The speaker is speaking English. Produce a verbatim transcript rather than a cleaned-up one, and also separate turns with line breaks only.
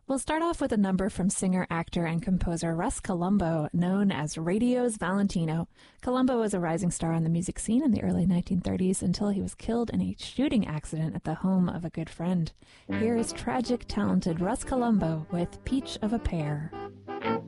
We'll start off with a number from singer, actor, and composer Russ Columbo, known as Radio's Valentino. Columbo was a rising star on the music scene in the early nineteen thirties until he was killed in a shooting accident at the home of a good friend. Here is tragic, talented Russ Columbo with Peach of a Pear.